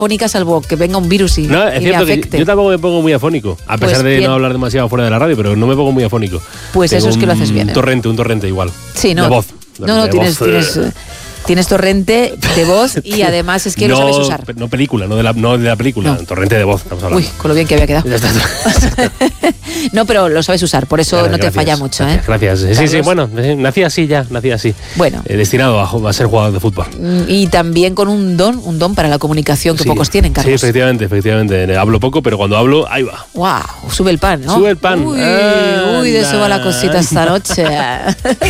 afónica salvo que venga un virus y, No, es y cierto me afecte. que yo tampoco me pongo muy afónico, a Pues pesar de bien. no hablar demasiado fuera de la radio, pero no me pongo muy afónico. Pues Tengo eso es que lo haces bien, ¿eh? Un torrente igual. Sí, no. De voz. No, de tienes, voz. tienes torrente de voz y además es que lo sabes usar. No película, no de la película, No. torrente de voz, estamos hablando. Uy, con lo bien que había quedado. Ya está. No, pero lo sabes usar, por eso no te falla mucho, ¿eh? Gracias. Sí, Carlos. bueno, nací así. Bueno. Destinado a ser jugador de fútbol. Y también con un don para la comunicación que Sí, pocos tienen, Carlos. Sí, efectivamente. Hablo poco, pero cuando hablo, ahí va. ¡Wow! Sube el pan, ¿no? Sube el pan. Uy, de eso va la Anda. cosita esta noche.